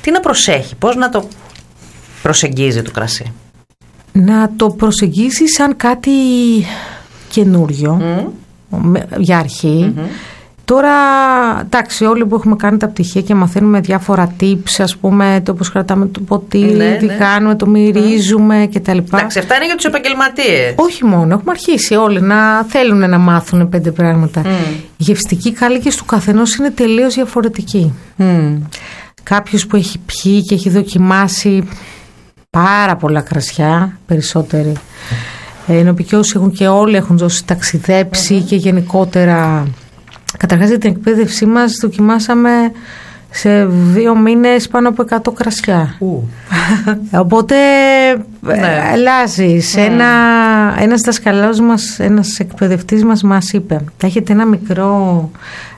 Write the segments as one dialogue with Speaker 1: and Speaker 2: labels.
Speaker 1: Τι να προσέχει, πώς να το προσεγγίζει το κρασί?
Speaker 2: Να το προσεγγίσει σαν κάτι καινούριο για αρχή. Τώρα, εντάξει, όλοι που έχουμε κάνει τα πτυχία και μαθαίνουμε διάφορα tips, ας πούμε, το πώς κρατάμε το ποτήρι, τι κάνουμε, το μυρίζουμε κτλ.
Speaker 1: Εντάξει, αυτά είναι για τους επαγγελματίες.
Speaker 2: Όχι μόνο, έχουμε αρχίσει όλοι να θέλουν να μάθουν 5 πράγματα. Οι γευστικοί κάλικες του καθενός είναι τελείως διαφορετικοί. Κάποιος που έχει πιει και έχει δοκιμάσει πάρα πολλά κρασιά, περισσότεροι ενωπικιώσεις έχουν και όλοι έχουν δώσει ταξιδέψει και γενικότερα. Καταρχάς για την εκπαίδευσή μας δοκιμάσαμε σε 2 μήνες πάνω από 100 κρασιά. Οπότε αλλάζεις. Ένας δασκαλός μας, ένας εκπαιδευτής μας είπε, θα έχετε ένα μικρό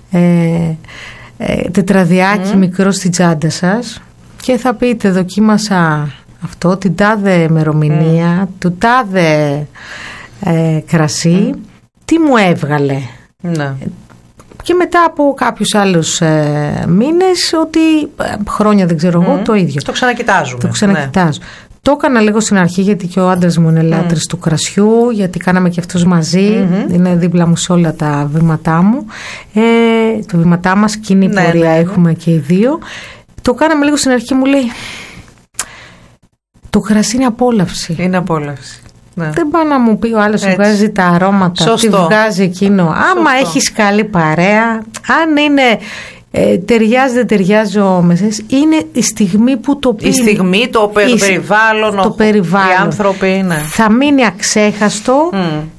Speaker 2: τετραδιάκι μικρό στην τσάντα σας και θα πείτε δοκίμασα αυτό, την τάδε ημερομηνία, του τάδε κρασί, τι μου έβγαλε. Και μετά από κάποιους άλλους μήνες, ότι χρόνια δεν ξέρω εγώ, το ίδιο.
Speaker 1: Το ξανακοιτάζουμε.
Speaker 2: Το ξανακοιτάζω. Το έκανα λίγο στην αρχή γιατί και ο άντρας μου είναι λάτρης του κρασιού, γιατί κάναμε και αυτός μαζί, είναι δίπλα μου σε όλα τα βήματά μου. Το βήματά μας, κοινή πορεία έχουμε και οι δύο. Το κάναμε λίγο στην αρχή, μου λέει, το κρασί είναι απόλαυση.
Speaker 1: Είναι απόλαυση.
Speaker 2: Δεν πάει να μου πει ο άλλος που βγάζει τα αρώματα.
Speaker 1: Σωστό.
Speaker 2: Τι βγάζει εκείνο. Άμα έχεις καλή παρέα, αν είναι ταιριάζει δεν ταιριάζει είναι η στιγμή που το πει.
Speaker 1: Η στιγμή, το περιβάλλον, οι άνθρωποι.
Speaker 2: Θα μείνει αξέχαστο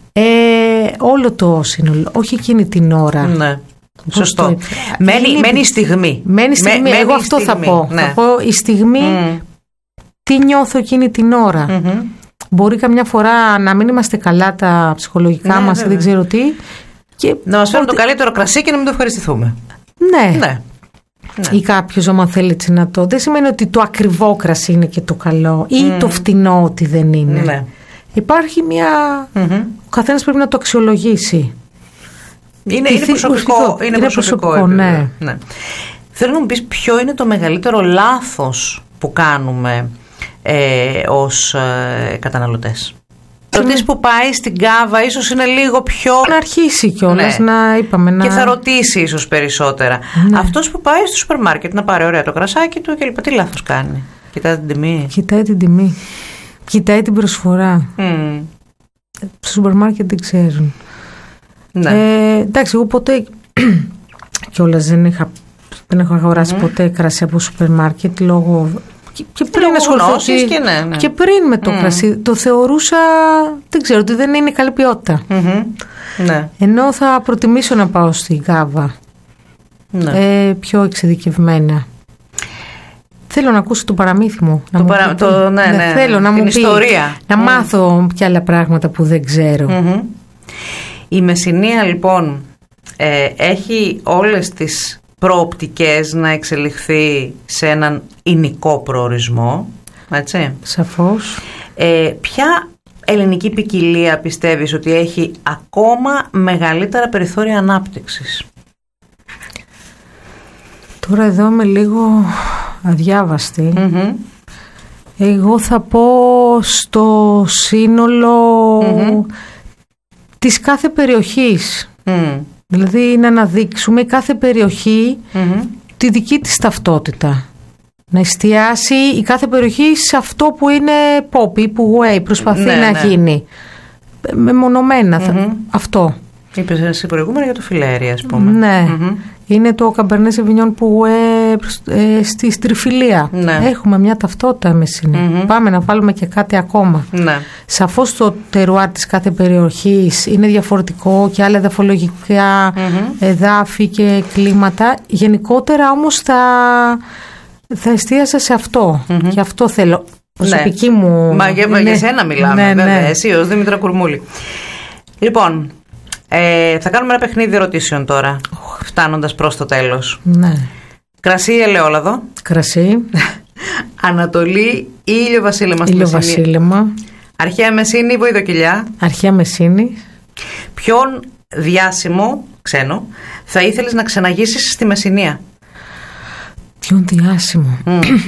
Speaker 2: όλο το σύνολο. Όχι εκείνη την ώρα.
Speaker 1: Ναι. Σωστό. Μένει η στιγμή.
Speaker 2: Μένει η στιγμή. Εγώ αυτό θα πω. Θα πω η στιγμή τι νιώθω εκείνη την ώρα. Μπορεί καμιά φορά να μην είμαστε καλά τα ψυχολογικά μας ή δεν ξέρω τι. Και
Speaker 1: να μας φέρουν το καλύτερο κρασί και να μην το ευχαριστηθούμε.
Speaker 2: Ναι. Ή κάποιος άμα θέλει να το. Δεν σημαίνει ότι το ακριβό κρασί είναι και το καλό ή το φτηνό ότι δεν είναι.
Speaker 1: Ναι.
Speaker 2: Υπάρχει μια. Ο καθένας πρέπει να το αξιολογήσει.
Speaker 1: Είναι προσωπικό.
Speaker 2: Ναι.
Speaker 1: Θέλω να μου πεις ποιο είναι το μεγαλύτερο λάθος που κάνουμε ως καταναλωτές. Ρωτήσεις που πάει στην κάβα ίσως είναι λίγο πιο...
Speaker 2: Να αρχίσει κιόλας,
Speaker 1: και θα ρωτήσει ίσως περισσότερα. Αυτός που πάει στο σούπερ μάρκετ να πάρει ωραία το κρασάκι του και λοιπά, τι λάθος κάνει? Κοιτάει την τιμή.
Speaker 2: Κοιτάει την προσφορά. Στο σούπερ μάρκετ δεν ξέρουν. Εντάξει, εγώ ποτέ κιόλας δεν έχω αγοράσει ποτέ κρασί από σούπερ μάρκετ λόγω... Και πριν ασχοληθώ και πριν με το κρασί το θεωρούσα, δεν ξέρω, ότι δεν είναι καλή ποιότητα.
Speaker 1: Ναι.
Speaker 2: Ενώ θα προτιμήσω να πάω στην κάβα πιο εξειδικευμένα. Θέλω να ακούσω το παραμύθι μου. Θέλω να μου πει ιστορία. Να μάθω και άλλα πράγματα που δεν ξέρω.
Speaker 1: Η Μεσσηνία λοιπόν έχει όλες τις προοπτικές να εξελιχθεί σε έναν ηνικό προορισμό, έτσι.
Speaker 2: Σαφώς.
Speaker 1: Ποια ελληνική ποικιλία πιστεύεις ότι έχει ακόμα μεγαλύτερα περιθώρια ανάπτυξης?
Speaker 2: Τώρα εδώ είμαι λίγο αδιάβαστη. Εγώ θα πω στο σύνολο της κάθε περιοχής. Δηλαδή να αναδείξουμε κάθε περιοχή τη δική της ταυτότητα. Να εστιάσει η κάθε περιοχή σε αυτό που είναι pop ή που προσπαθεί να γίνει. Μεμονωμένα. Αυτό.
Speaker 1: Είπες εσύ προηγούμενα για το φιλέρι, ας πούμε.
Speaker 2: Ναι. Είναι το Cabernet Sauvignon που στη Στριφιλία. Έχουμε μια ταυτότητα Μεσσηνία. Πάμε να βάλουμε και κάτι ακόμα. Σαφώς το τερουάρ της κάθε περιοχής είναι διαφορετικό και άλλα εδαφολογικά εδάφη και κλίματα. Γενικότερα όμως θα εστίασα σε αυτό. Και αυτό θέλω. Προσωπική μου...
Speaker 1: Μα για σένα μιλάμε, βέβαια. Εσύ ως Δήμητρα Κουρμούλη. Λοιπόν... θα κάνουμε ένα παιχνίδι ερωτήσεων τώρα, φτάνοντας προς το τέλος. Κρασί ή ελαιόλαδο?
Speaker 2: Κρασί.
Speaker 1: Ανατολή ή ηλιοβασίλεμα?
Speaker 2: Ηλιοβασίλεμα.
Speaker 1: Αρχαία Μεσσήνη ή Βοηδοκυλιά?
Speaker 2: Αρχαία Μεσσήνη.
Speaker 1: Ποιον διάσημο, ξένο, θα ήθελες να ξαναγήσεις στη Μεσσηνία?
Speaker 2: Ποιον διάσημο?